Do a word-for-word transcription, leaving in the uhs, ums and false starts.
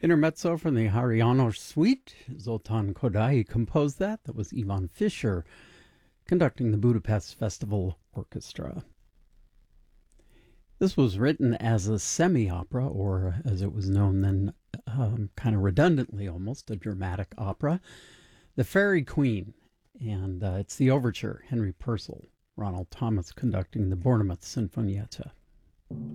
Intermezzo from the Hariano Suite. Zoltan Kodaly composed that. That was Ivan Fischer conducting the Budapest Festival Orchestra. This was written as a semi-opera, or as it was known then, um, kind of redundantly almost, a dramatic opera, The Fairy Queen. And uh, it's the overture, Henry Purcell, Ronald Thomas conducting the Bournemouth Sinfonietta.